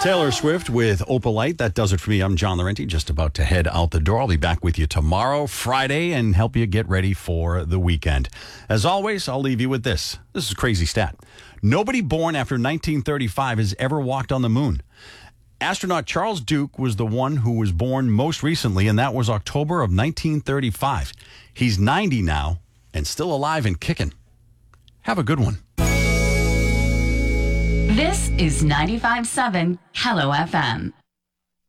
Taylor Swift with Opalite. That does it for me. I'm John Laurenti, just about to head out the door. I'll be back with you tomorrow, Friday, and help you get ready for the weekend. As always, I'll leave you with this. This is a crazy stat. Nobody born after 1935 has ever walked on the moon. Astronaut Charles Duke was the one who was born most recently, and that was October of 1935. He's 90 now and still alive and kicking. Have a good one. This is 95.7 Hello FM.